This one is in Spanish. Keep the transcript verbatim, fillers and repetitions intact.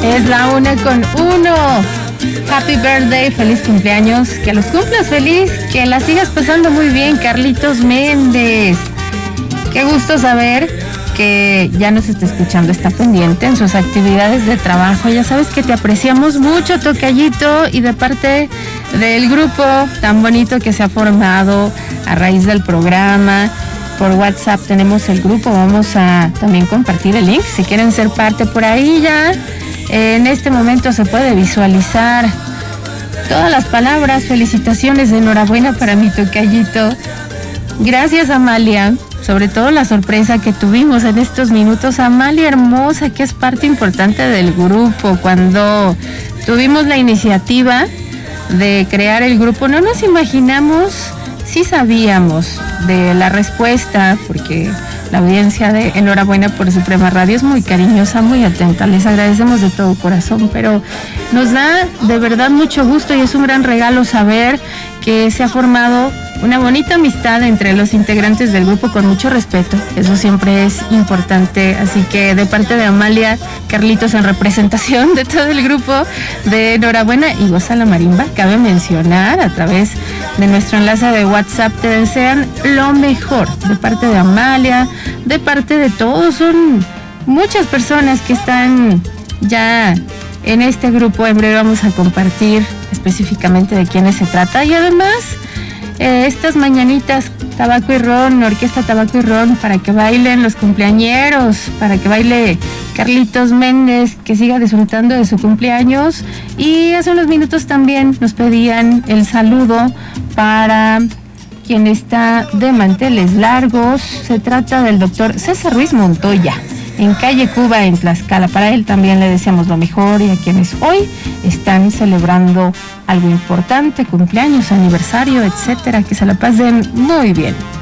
Es la una con uno. Happy birthday, feliz cumpleaños, que los cumplas feliz, que la sigas pasando muy bien, Carlitos Méndez. Qué gusto saber que ya nos está escuchando, está pendiente en sus actividades de trabajo. Ya sabes que te apreciamos mucho, tocallito, y de parte del grupo tan bonito que se ha formado a raíz del programa. Por WhatsApp tenemos el grupo, vamos a también compartir el link si quieren ser parte por ahí. Ya en este momento se puede visualizar todas las palabras, felicitaciones, enhorabuena para mi tocallito. Gracias, Amalia, sobre todo la sorpresa que tuvimos en estos minutos. Amalia hermosa, que es parte importante del grupo. Cuando tuvimos la iniciativa de crear el grupo, no nos imaginamos, sí sabíamos de la respuesta, porque la audiencia de Enhorabuena por Suprema Radio es muy cariñosa, muy atenta, les agradecemos de todo corazón, pero nos da de verdad mucho gusto y es un gran regalo saber que se ha formado una bonita amistad entre los integrantes del grupo con mucho respeto. Eso siempre es importante. Así que de parte de Amalia, Carlitos, en representación de todo el grupo de Enhorabuena y Goza la Marimba, cabe mencionar a través de nuestro enlace de WhatsApp, te desean lo mejor. De parte de Amalia, de parte de todos, son muchas personas que están ya en este grupo. En breve vamos a compartir específicamente de quiénes se trata y además Eh, estas mañanitas, Tabaco y Ron, Orquesta Tabaco y Ron, para que bailen los cumpleañeros, para que baile Carlitos Méndez, que siga disfrutando de su cumpleaños. Y hace unos minutos también nos pedían el saludo para quien está de manteles largos. Se trata del doctor César Ruiz Montoya, en calle Cuba, en Tlaxcala. Para él también le deseamos lo mejor, y a quienes hoy están celebrando algo importante, cumpleaños, aniversario, etcétera, que se la pasen muy bien.